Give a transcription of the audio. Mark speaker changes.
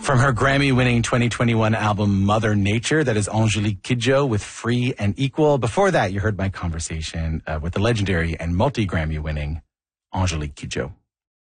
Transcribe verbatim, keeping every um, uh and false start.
Speaker 1: From her Grammy-winning twenty twenty-one album Mother Nature, that is Angélique Kidjo with Free and Equal. Before that, you heard my conversation uh, with the legendary and multi-Grammy-winning Angélique Kidjo.